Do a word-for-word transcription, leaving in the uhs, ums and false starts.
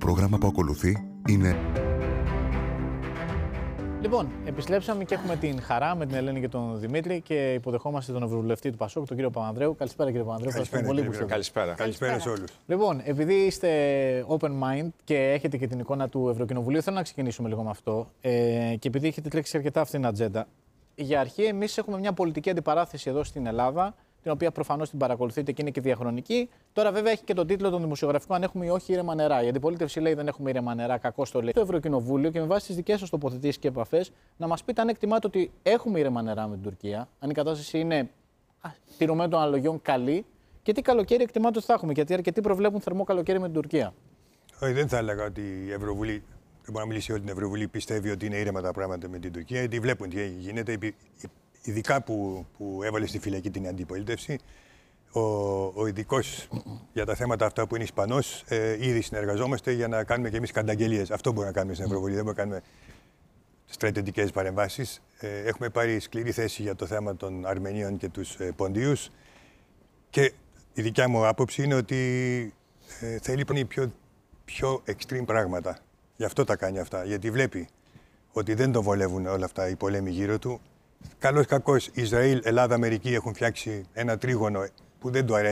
πρόγραμμα που ακολουθεί είναι... Λοιπόν, επιστρέψαμε και έχουμε την χαρά με την Ελένη και τον Δημήτρη και υποδεχόμαστε τον Ευρωβουλευτή του Πασόκ, τον κύριο Παπανδρέου. Καλησπέρα, κύριε Παπανδρέου. Καλησπέρα, πολύ κύριε, που καλησπέρα. Καλησπέρα σε όλους. Λοιπόν, επειδή είστε open mind και έχετε και την εικόνα του Ευρωκοινοβουλίου, θέλω να ξεκινήσουμε λίγο με αυτό. Ε, και επειδή έχετε τρέξει αρκετά αυτήν την ατζέντα. Για αρχή, εμείς έχουμε μια πολιτική αντιπαράθεση εδώ στην Ελλάδα, την οποία προφανώς την παρακολουθείτε και είναι και διαχρονική. Τώρα, βέβαια, έχει και τον τίτλο των δημοσιογραφικών: αν έχουμε ή όχι ήρεμα νερά. Η αντιπολίτευση λέει δεν έχουμε ήρεμα νερά, κακώς το λέει. Το Ευρωκοινοβούλιο και με βάση τις δικές σας τοποθετήσεις και επαφές, να μας πείτε αν εκτιμάτε ότι έχουμε ήρεμα νερά με την Τουρκία, αν η κατάσταση είναι τηρουμένη των αναλογιών καλή και τι καλοκαίρι εκτιμάτε ότι θα έχουμε. Γιατί αρκετοί προβλέπουν θερμό καλοκαίρι με την Τουρκία. Όχι, δεν θα έλεγα ότι η Ευρωβουλή, δεν μπορεί να μιλήσει όλη την Ευρωβουλή, πιστεύει ότι είναι ήρεμα τα πράγματα με την Τουρκία, γιατί βλέπουν τι γίνεται. Ειδικά που, που έβαλε στη φυλακή την αντιπολίτευση, ο, ο ειδικός για τα θέματα αυτά που είναι Ισπανός, ε, ήδη συνεργαζόμαστε για να κάνουμε και εμείς καταγγελίες. Αυτό μπορούμε να κάνουμε στην Ευρωβουλή, δεν μπορούμε να κάνουμε στρατιωτικές παρεμβάσεις. Ε, έχουμε πάρει σκληρή θέση για το θέμα των Αρμενίων και τους ε, Ποντίους. Και η δικιά μου άποψη είναι ότι ε, θέλει πριν πιο, πιο extreme πράγματα. Γι' αυτό τα κάνει αυτά. Γιατί βλέπει ότι δεν τον βολεύουν όλα αυτά οι πολέμοι γύρω του. Καλώς κακώς, Ισραήλ, Ελλάδα, Αμερική έχουν φτιάξει ένα τρίγωνο που δεν του αρέσει.